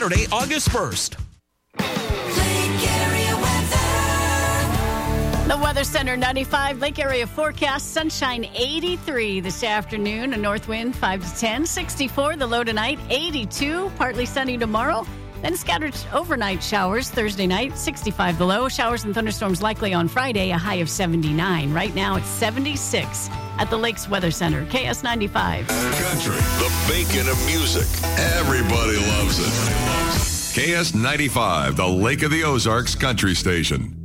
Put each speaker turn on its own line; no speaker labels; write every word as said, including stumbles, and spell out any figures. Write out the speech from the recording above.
Saturday, August first.
The Weather Center ninety-five, Lake Area forecast, sunshine eighty-three this afternoon, a north wind five to ten, sixty-four the low tonight, eighty-two, partly sunny tomorrow, then scattered overnight showers Thursday night, sixty-five the low, showers and thunderstorms likely on Friday, a high of seventy-nine. Right now it's seventy-six at the Lakes Weather Center, K S ninety-five.
Country, the bacon of music. Everybody loves it. K S ninety-five, the Lake of the Ozarks country station.